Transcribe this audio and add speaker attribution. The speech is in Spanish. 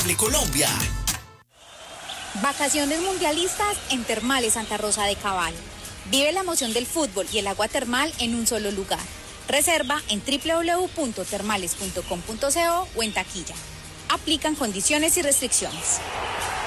Speaker 1: Cable Colombia.
Speaker 2: Vacaciones mundialistas en Termales Santa Rosa de Cabal. Vive la emoción del fútbol y el agua termal en un solo lugar. Reserva en www.termales.com.co o en taquilla. Aplican condiciones y restricciones.